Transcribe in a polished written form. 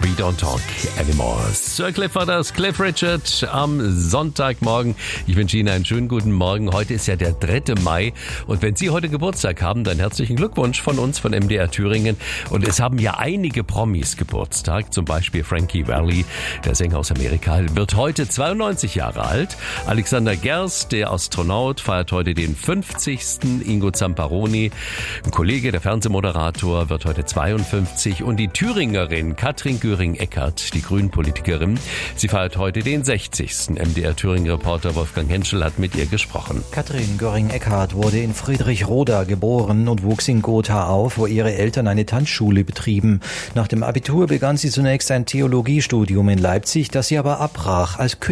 We Don't Talk Anymore. Sir Cliff war das, Cliff Richard am Sonntagmorgen. Ich wünsche Ihnen einen schönen guten Morgen. Heute ist ja der 3. Mai und wenn Sie heute Geburtstag haben, dann herzlichen Glückwunsch von uns, von MDR Thüringen. Und es haben ja einige Promis Geburtstag, zum Beispiel Frankie Valli, der Sänger aus Amerika, wird heute 92 Jahre alt. Alexander Gerst, der Astronaut, feiert heute den 50. Ingo Zamparoni, ein Kollege, der Fernsehmoderator, wird heute 52 und die Thüringerin Katrin Göring-Eckardt, die Grünen-Politikerin, sie feiert heute den 60. MDR-Thüringen-Reporter Wolfgang Henschel hat mit ihr gesprochen. Katrin Göring-Eckardt wurde in Friedrichroda geboren und wuchs in Gotha auf, wo ihre Eltern eine Tanzschule betrieben. Nach dem Abitur begann sie zunächst ein Theologiestudium in Leipzig, das sie aber abbrach. Als